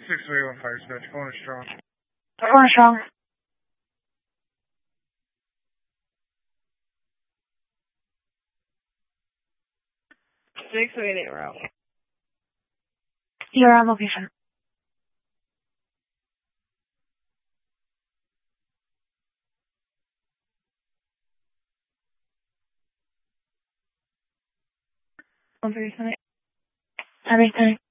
631 Fire Dispatch, phone is strong. Phone is strong. Route. You're on location. Everything.